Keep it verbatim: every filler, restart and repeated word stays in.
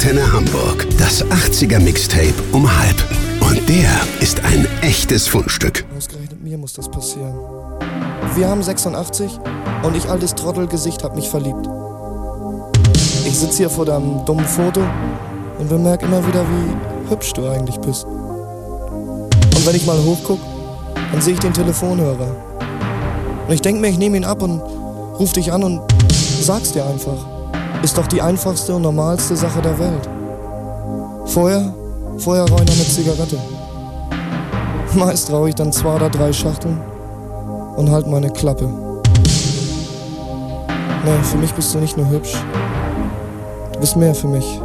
Antenne Hamburg. Das achtziger Mixtape um halb. Und der ist ein echtes Fundstück. Ausgerechnet mir muss das passieren. Wir haben sechsundachtzig und ich, altes Trottelgesicht, hab mich verliebt. Ich sitz hier vor deinem dummen Foto und bemerk immer wieder, wie hübsch du eigentlich bist. Und wenn ich mal hochguck, dann sehe ich den Telefonhörer. Und ich denk mir, ich nehme ihn ab und ruf dich an und sag's dir einfach. Ist doch die einfachste und normalste Sache der Welt. Vorher, vorher rauch ich noch eine Zigarette. Meist rauch ich dann zwei oder drei Schachteln und halt meine Klappe. Nee, für mich bist du nicht nur hübsch. Du bist mehr für mich.